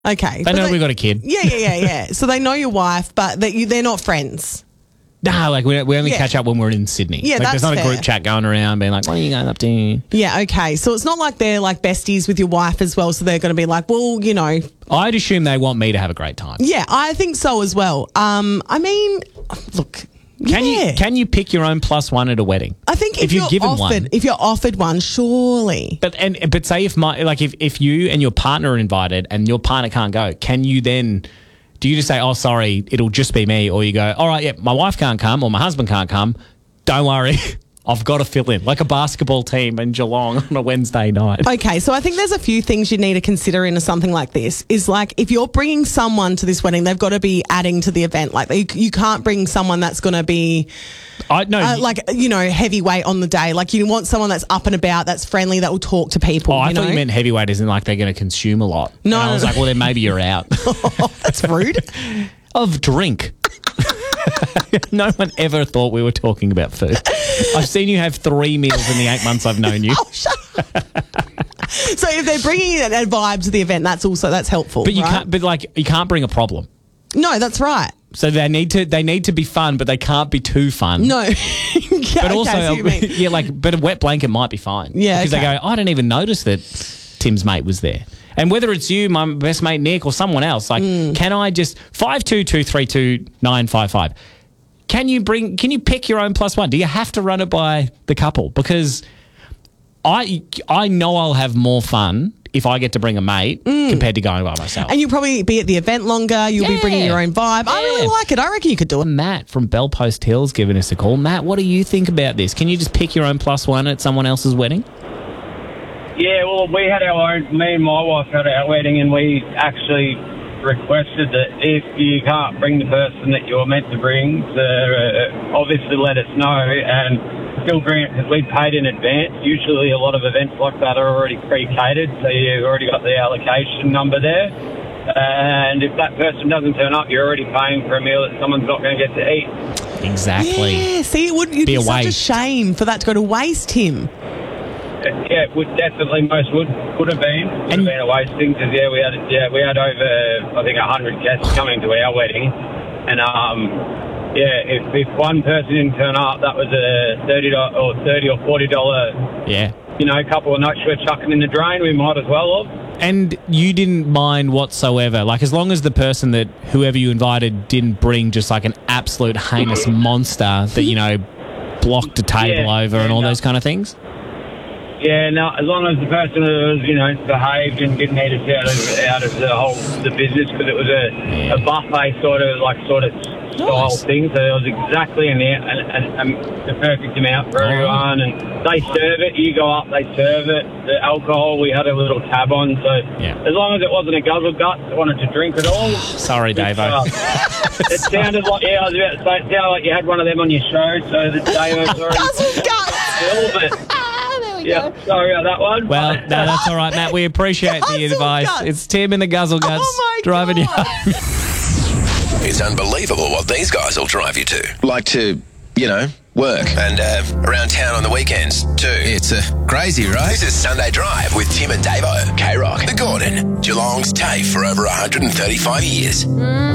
Okay. They know we got a kid. Yeah. So they know your wife, but they're not friends. No, like we only catch up when we're in Sydney. Yeah, like, that's there's not fair. a group chat going around being like, what are you going up to? Yeah, okay. So it's not like they're like besties with your wife as well, so they're going to be like, well, you know. I'd assume they want me to have a great time. Yeah, I think so as well. I mean, look. Can you pick your own plus one at a wedding? I think if you're given offered, one. if you're offered one, surely. But say if you and your partner are invited and your partner can't go, can you then? Do you just say, oh, sorry, it'll just be me? Or you go, all right, yeah, my wife can't come or my husband can't come. Don't worry. I've got to fill in like a basketball team in Geelong on a Wednesday night. Okay, so I think there's a few things you need to consider in something like this. Is like if you're bringing someone to this wedding, they've got to be adding to the event. Like you can't bring someone that's going to be heavyweight on the day. Like you want someone that's up and about, that's friendly, that will talk to people. Oh, I thought you meant heavyweight isn't like they're going to consume a lot. No. And I was like, well, then maybe you're out. That's rude. Of drink. No one ever thought we were talking about food. I've seen you have 3 meals in the 8 months I've known you. Oh, shut up. So if they're bringing a vibe to the event, that's helpful. But you right? can't. But you can't bring a problem. No, that's right. So they need to be fun, but they can't be too fun. No. But also, but a wet blanket might be fine. Yeah, because okay. they go, I didn't even notice that Tim's mate was there. And whether it's you, my best mate Nick, or someone else, can I just 52232955? Can you pick your own plus one? Do you have to run it by the couple? Because I know I'll have more fun if I get to bring a mate compared to going by myself. And you'll probably be at the event longer. You'll be bringing your own vibe. I really like it. I reckon you could do it. Matt from Bellpost Hill's giving us a call. Matt, what do you think about this? Can you just pick your own plus one at someone else's wedding? Yeah, well, we had our own, me and my wife had our wedding, and we actually requested that if you can't bring the person that you're meant to bring, obviously let us know and still bring it, because we paid in advance. Usually a lot of events like that are already pre-catered, so you've already got the allocation number there. And if that person doesn't turn up, you're already paying for a meal that someone's not going to get to eat. Exactly. Yeah, see, it'd be such a shame for that to go to waste, Tim. Yeah, it would definitely could have been a wasting, because we had over I think 100 guests coming to our wedding, and if one person didn't turn up, that was a $30 or $40 couple of notes we're chucking in the drain. We might as well have. And you didn't mind whatsoever, like as long as the person that whoever you invited didn't bring just like an absolute heinous monster that blocked a table over and all those kind of things. Yeah, no, as long as the person was, behaved and didn't need us out of the business, because it was a buffet sort of style thing, so it was exactly the perfect amount for everyone. And they serve it, you go up, they serve it. The alcohol, we had a little tab on, so as long as it wasn't a guzzle guts, I wanted to drink it all. Sorry, Davo. It sounded like, I was about to say, it sounded like you had one of them on your show, so the Davo's already Guzzle guts! Yeah, sorry about that one. Well, no, that's all right, Matt. We appreciate the advice. Guts. It's Tim and the Guzzle Guts driving you home. It's unbelievable what these guys will drive you to. Like to, work. And around town on the weekends, too. It's crazy, right? This is Sunday Drive with Tim and Davo. K-Rock, The Gordon, Geelong's TAFE for over 135 years.